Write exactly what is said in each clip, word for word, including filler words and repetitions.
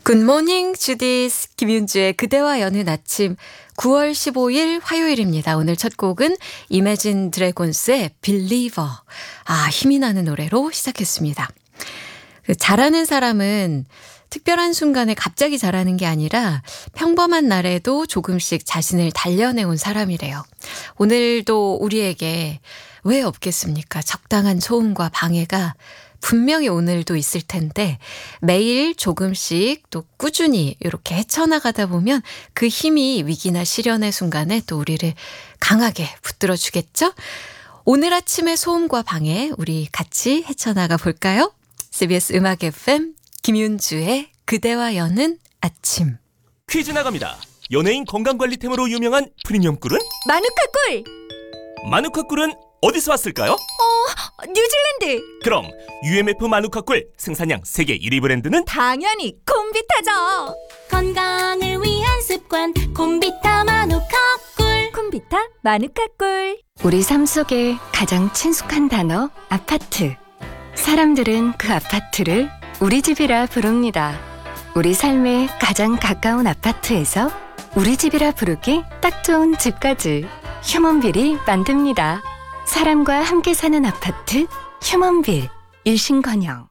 굿모닝 주디스 김윤주의 그대와 여는 아침 구월 십오일 화요일입니다. 오늘 첫 곡은 이매진 드래곤스의 Believer. 아, 힘이 나는 노래로 시작했습니다. 그 잘하는 사람은 특별한 순간에 갑자기 잘하는 게 아니라 평범한 날에도 조금씩 자신을 단련해온 사람이래요. 오늘도 우리에게 왜 없겠습니까? 적당한 소음과 방해가 분명히 오늘도 있을 텐데 매일 조금씩 또 꾸준히 이렇게 헤쳐나가다 보면 그 힘이 위기나 시련의 순간에 또 우리를 강하게 붙들어 주겠죠? 오늘 아침의 소음과 방해 우리 같이 헤쳐나가 볼까요? 씨비에스 음악 에프엠 김윤주의 그대와 여는 아침. 퀴즈 나갑니다. 연예인 건강관리템으로 유명한 프리미엄 꿀은? 마누카 꿀! 마누카 꿀은 어디서 왔을까요? 어, 뉴질랜드! 그럼 유엠에프 마누카 꿀 생산량 세계 일 위 브랜드는? 당연히 콤비타죠! 건강을 위한 습관 콤비타 마누카 꿀. 콤비타 마누카 꿀. 우리 삶 속에 가장 친숙한 단어 아파트. 사람들은 그 아파트를 우리 집이라 부릅니다. 우리 삶에 가장 가까운 아파트에서 우리 집이라 부르기 딱 좋은 집까지 휴먼빌이 만듭니다. 사람과 함께 사는 아파트 휴먼빌. 일신건영.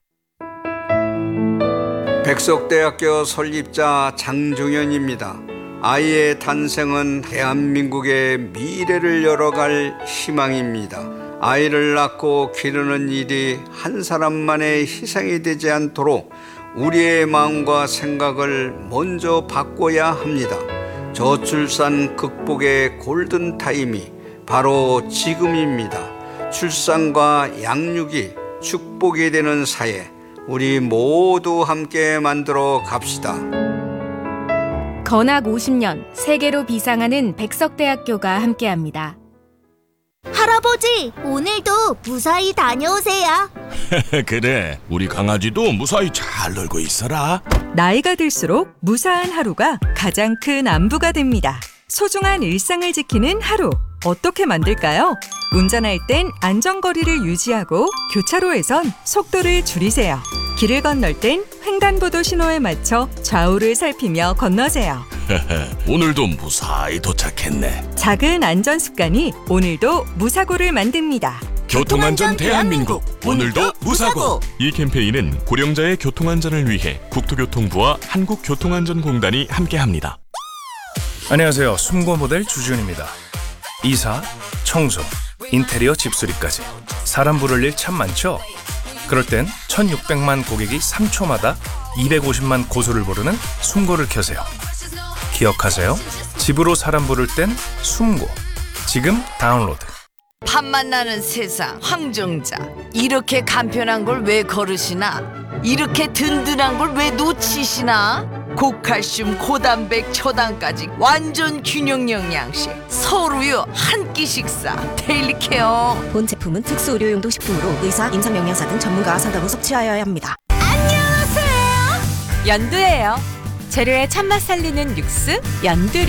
백석대학교 설립자 장종현입니다. 아이의 탄생은 대한민국의 미래를 열어갈 희망입니다. 아이를 낳고 기르는 일이 한 사람만의 희생이 되지 않도록 우리의 마음과 생각을 먼저 바꿔야 합니다. 저출산 극복의 골든타임이 바로 지금입니다. 출산과 양육이 축복이 되는 사회, 우리 모두 함께 만들어 갑시다. 건학 오십 년 세계로 비상하는 백석대학교가 함께합니다. 할아버지, 오늘도 무사히 다녀오세요. 그래, 우리 강아지도 무사히 잘 놀고 있어라. 나이가 들수록 무사한 하루가 가장 큰 안부가 됩니다. 소중한 일상을 지키는 하루, 어떻게 만들까요? 운전할 땐 안전거리를 유지하고 교차로에선 속도를 줄이세요. 길을 건널 땐 횡단보도 신호에 맞춰 좌우를 살피며 건너세요. 오늘도 무사히 도착했네. 작은 안전 습관이 오늘도 무사고를 만듭니다. 교통안전 대한민국, 오늘도 무사고. 이 캠페인은 고령자의 교통안전을 위해 국토교통부와 한국교통안전공단이 함께합니다. 안녕하세요. 숨고 모델 주지훈입니다. 이사, 청소, 인테리어 집수리까지 사람 부를 일 참 많죠? 그럴 땐 천육백만 고객이 삼 초마다 이백오십만 고소를 부르는 숨고를 켜세요. 기억하세요. 집으로 사람 부를 땐 숨고. 지금 다운로드. 팝만 나는 세상 황정자. 이렇게 간편한 걸 왜 거르시나? 이렇게 든든한 걸 왜 놓치시나? 고칼슘, 고단백, 초당까지 완전 균형 영양식. 서울우유 한 끼 식사 데일리 케어. 본 제품은 특수 의료용도 식품으로 의사, 임상영양사 등 전문가와 상담 후 섭취하여야 합니다. 연두예요. 재료의 참맛 살리는 육수 연두.